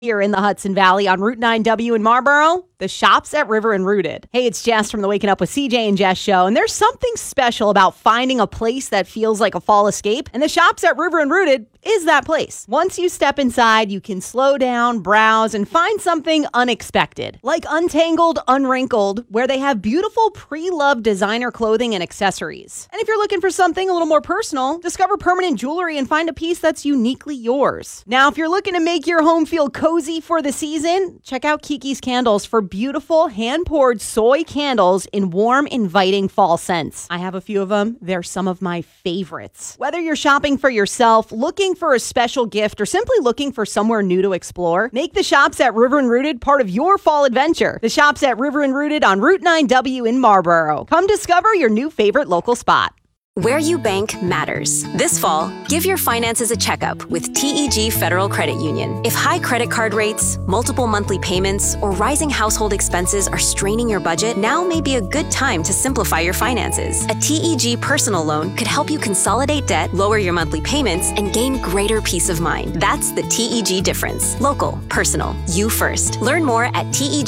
Here in the Hudson Valley on Route 9W in Marlboro, the shops at River and Rooted. Hey, it's Jess from the Waking Up with CJ and Jess show, and there's something special about finding a place that feels like a fall escape, and the shops at River and Rooted is that place. Once you step inside, you can slow down, browse, and find something unexpected, like Untangled, Unwrinkled, where they have beautiful pre-loved designer clothing and accessories. And if you're looking for something a little more personal, discover permanent jewelry and find a piece that's uniquely yours. Now, if you're looking to make your home feel cozy for the season, check out Kiki's Candles for beautiful hand-poured soy candles in warm, inviting fall scents. I have a few of them. They're some of my favorites. Whether you're shopping for yourself, looking for a special gift, or simply looking for somewhere new to explore, make the shops at River and Rooted part of your fall adventure. The shops at River and Rooted on Route 9W in Marlboro. Come discover your new favorite local spot. Where you bank matters. This fall, give your finances a checkup with TEG Federal Credit Union. If high credit card rates, multiple monthly payments, or rising household expenses are straining your budget, now may be a good time to simplify your finances. A TEG personal loan could help you consolidate debt, lower your monthly payments, and gain greater peace of mind. That's the TEG difference. Local, personal, you first. Learn more at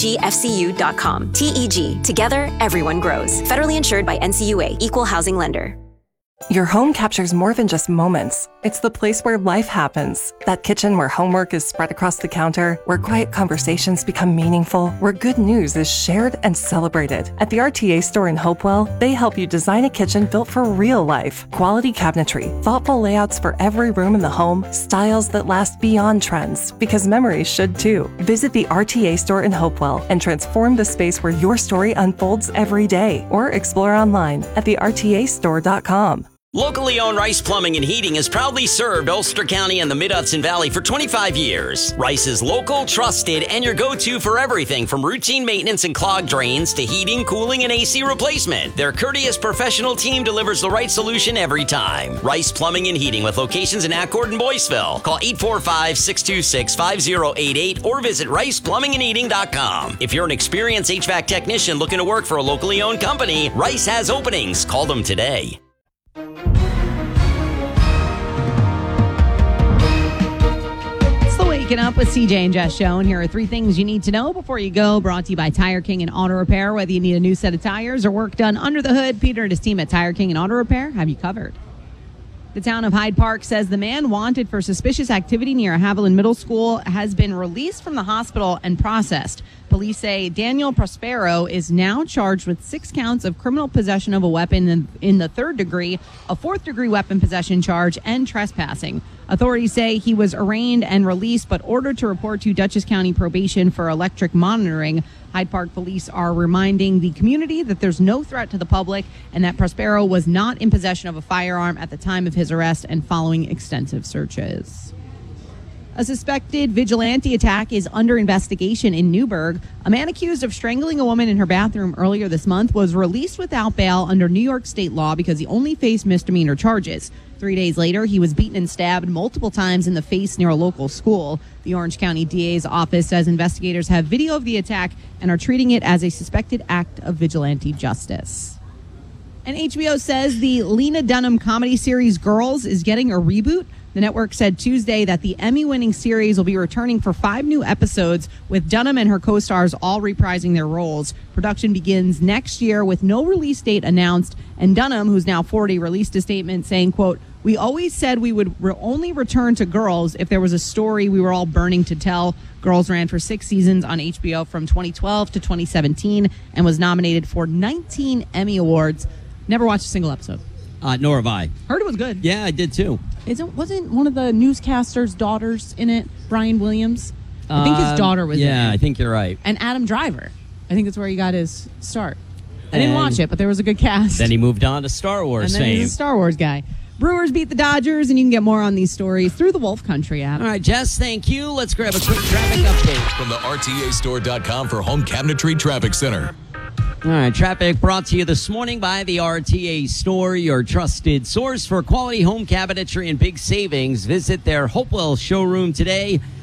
TEGFCU.com. TEG, together, everyone grows. Federally insured by NCUA, Equal Housing Lender. Your home captures more than just moments. It's the place where life happens. That kitchen where homework is spread across the counter, where quiet conversations become meaningful, where good news is shared and celebrated. At the RTA store in Hopewell, they help you design a kitchen built for real life. Quality cabinetry, thoughtful layouts for every room in the home, styles that last beyond trends, because memories should too. Visit the RTA store in Hopewell and transform the space where your story unfolds every day, or explore online at thertastore.com. Locally owned Rice Plumbing and Heating has proudly served Ulster County and the Mid-Hudson Valley for 25 years. Rice is local, trusted, and your go-to for everything from routine maintenance and clogged drains to heating, cooling, and AC replacement. Their courteous professional team delivers the right solution every time. Rice Plumbing and Heating with locations in Accord and Boyceville. Call 845-626-5088 or visit riceplumbingandheating.com. If you're an experienced HVAC technician looking to work for a locally owned company, Rice has openings. Call them today. Waking Up with CJ and Jess show, and here are 3 things you need to know before you go. Brought to you by Tire King and Auto Repair. Whether you need a new set of tires or work done under the hood, Peter and his team at Tire King and Auto Repair have you covered. The town of Hyde Park says the man wanted for suspicious activity near Haviland Middle School has been released from the hospital and processed. Police say Daniel Prospero is now charged with 6 counts of criminal possession of a weapon in the 3rd degree, a 4th degree weapon possession charge, and trespassing. Authorities say he was arraigned and released, but ordered to report to Dutchess County Probation for electric monitoring. Hyde Park police are reminding the community that there's no threat to the public and that Prospero was not in possession of a firearm at the time of his arrest and following extensive searches. A suspected vigilante attack is under investigation in Newburgh. A man accused of strangling a woman in her bathroom earlier this month was released without bail under New York state law because he only faced misdemeanor charges. 3 days later, he was beaten and stabbed multiple times in the face near a local school. The Orange County DA's office says investigators have video of the attack and are treating it as a suspected act of vigilante justice. And HBO says the Lena Dunham comedy series Girls is getting a reboot. The network said Tuesday that the Emmy-winning series will be returning for 5 new episodes, with Dunham and her co-stars all reprising their roles. Production begins next year with no release date announced, and Dunham, who's now 40, released a statement saying, quote, "We always said we would only return to Girls if there was a story we were all burning to tell." Girls ran for 6 seasons on HBO from 2012 to 2017 and was nominated for 19 Emmy Awards. Never watched a single episode. Nor have I. Heard it was good. Yeah, I did too. Wasn't one of the newscaster's daughters in it, Brian Williams? I think his daughter was in it. Yeah, I think you're right. And Adam Driver. I think that's where he got his start. I didn't watch it, but there was a good cast. Then he moved on to Star Wars fame. And then he's a Star Wars guy. Brewers beat the Dodgers, and you can get more on these stories through the Wolf Country app. All right, Jess, thank you. Let's grab a quick traffic update from the RTAstore.com for Home Cabinetry Traffic Center. All right, traffic brought to you this morning by the RTA Store, your trusted source for quality home cabinetry and big savings. Visit their Hopewell showroom today.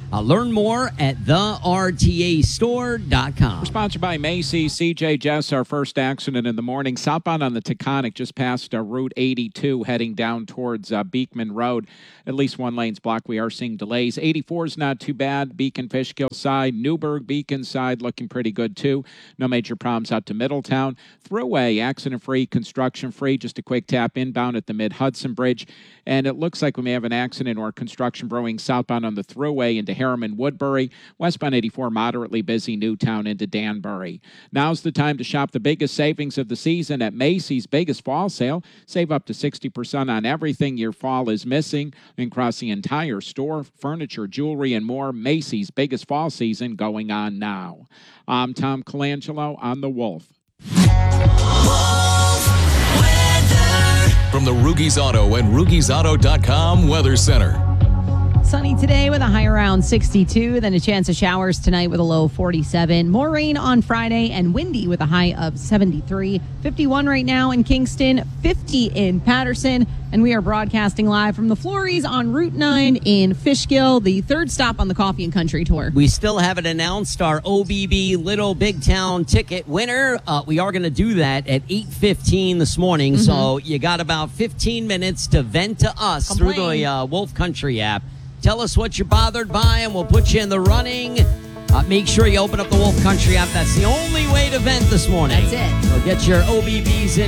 Learn more at thertastore.com. We're sponsored by Macy's. CJ Jess, our first accident in the morning. Southbound on the Taconic, just past Route 82, heading down towards Beekman Road. At least one lane's blocked. We are seeing delays. 84 is not too bad. Beacon Fishkill side. Newburgh Beacon side looking pretty good, too. No major problems out to Middletown. Thruway, accident-free, construction-free. Just a quick tap inbound at the Mid-Hudson Bridge. And it looks like we may have an accident or construction brewing southbound on the Thruway into Harriman Woodbury. Westbound 84, moderately busy. Newtown into Danbury. Now's the time to shop the biggest savings of the season at Macy's biggest fall sale. Save up to 60% on everything your fall is missing across the entire store, furniture, jewelry, and more. Macy's biggest fall season going on now. I'm Tom Colangelo on The Wolf. From the Rugies Auto and RugiesAuto.com Weather Center. Sunny today with a high around 62, then a chance of showers tonight with a low 47. More rain on Friday and windy with a high of 73. 51 right now in Kingston, 50 in Patterson, and we are broadcasting live from the Florries on Route 9 in Fishkill, the third stop on the Coffee and Country Tour. We still haven't announced our OBB Little Big Town ticket winner. We are going to do that at 8:15 this morning, so you got about 15 minutes to vent to us through the Wolf Country app. Tell us what you're bothered by, and we'll put you in the running. Make sure you open up the Wolf Country app. That's the only way to vent this morning. That's it. So get your OBBs in